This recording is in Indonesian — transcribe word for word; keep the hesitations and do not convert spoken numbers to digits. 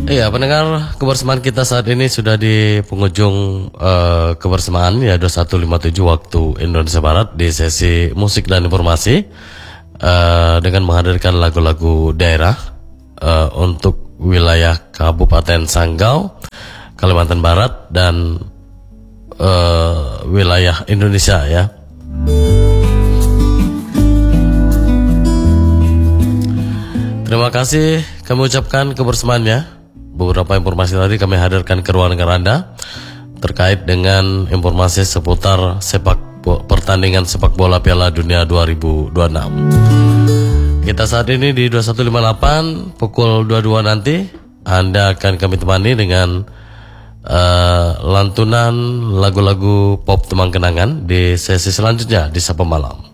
Iya, pendengar, kebersamaan kita saat ini sudah di penghujung uh, kebersamaan ya dua puluh satu lima puluh tujuh waktu Indonesia Barat di sesi musik dan informasi uh, dengan menghadirkan lagu-lagu daerah uh, untuk wilayah Kabupaten Sanggau, Kalimantan Barat dan uh, wilayah Indonesia ya. Terima kasih kami ucapkan kebersamaannya. Beberapa informasi tadi kami hadirkan ke ruang dengar Anda terkait dengan informasi seputar sepak pertandingan sepak bola Piala Dunia dua ribu dua puluh enam. Kita saat ini di dua puluh satu lima puluh delapan pukul dua puluh dua nanti Anda akan kami temani dengan uh, lantunan lagu-lagu pop Temang Kenangan di sesi selanjutnya di Sapa Malam.